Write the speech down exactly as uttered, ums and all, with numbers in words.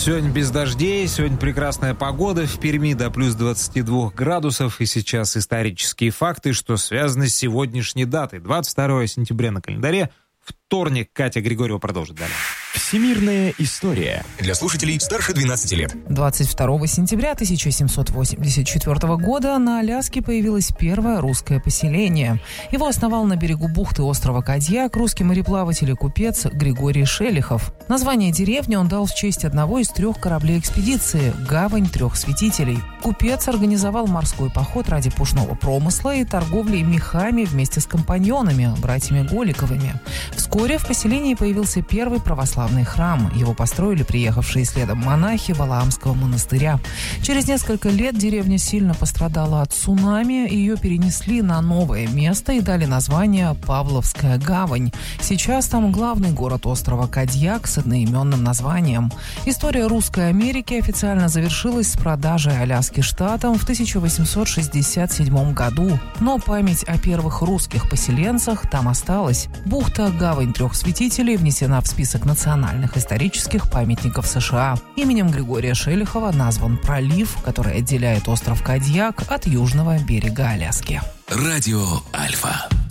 Сегодня без дождей, сегодня прекрасная погода, в Перми до плюс двадцати двух градусов. И сейчас исторические факты, что связаны с сегодняшней датой. двадцать второго сентября на календаре, вторник. Катя Григорьева продолжит далее. Всемирная история. Для слушателей старше двенадцати лет. двадцать второго сентября тысяча семьсот восемьдесят четвёртого года на Аляске появилось первое русское поселение. Его основал на берегу бухты острова Кадьяк русский мореплаватель и купец Григорий Шелихов. Название деревни он дал в честь одного из трех кораблей экспедиции – «Гавань трех святителей». Купец организовал морской поход ради пушного промысла и торговли мехами вместе с компаньонами, братьями Голиковыми. Вскоре в поселении появился первый православный храм. Его построили приехавшие следом монахи Валаамского монастыря. Через несколько лет деревня сильно пострадала от цунами, ее перенесли на новое место и дали название Павловская гавань. Сейчас там главный город острова Кадьяк с одноименным названием. История Русской Америки официально завершилась с продажей Аляски штатам в тысяча восемьсот шестьдесят седьмом году. Но память о первых русских поселенцах там осталась. Бухта Гавань трех святителей внесена в список национальных исторических памятников США. Именем Григория Шелихова назван пролив, который отделяет остров Кадьяк от южного берега Аляски. Радио Альфа.